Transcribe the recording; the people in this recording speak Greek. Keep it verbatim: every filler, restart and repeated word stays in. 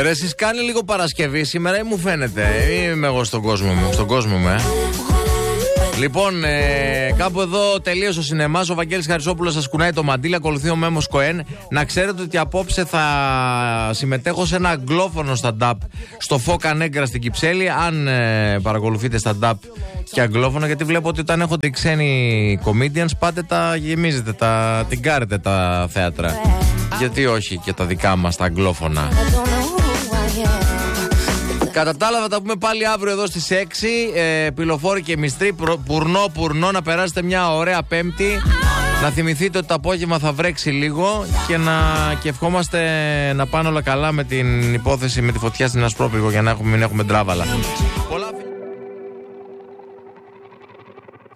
Ρε, εσείς κάνει λίγο Παρασκευή σήμερα ή μου φαίνεται? Είμαι εγώ στον κόσμο μου, στον κόσμο μου, ε. Λοιπόν, ε, κάπου εδώ τελείωσε ο σινεμάς. Ο Βαγγέλης Χαρισόπουλος σας κουνάει το μαντίλι. Ακολουθεί ο Μέμος Κοέν. Να ξέρετε ότι απόψε θα συμμετέχω σε ένα αγγλόφωνο stand-up στο Φώκα Νέγκρα στην Κυψέλη. Αν ε, παρακολουθείτε stand-up και αγγλόφωνο, γιατί βλέπω ότι όταν έχονται οι ξένοι comedians πάτε τα γεμίζετε, τα τυγκάρετε τα θέατρα. Γιατί όχι και τα δικά μας τα αγγλόφωνα. Κατά τα άλλα θα τα πούμε πάλι αύριο εδώ στις έξι. ε, Πυλοφόροι και μυστροί, πουρνό πουρνό. Να περάσετε μια ωραία Πέμπτη. Να θυμηθείτε ότι το απόγευμα θα βρέξει λίγο. Και, να, και ευχόμαστε να πάνε όλα καλά με την υπόθεση με τη φωτιά στην Ασπρόπυργο, για να έχουμε, μην έχουμε ντράβαλα.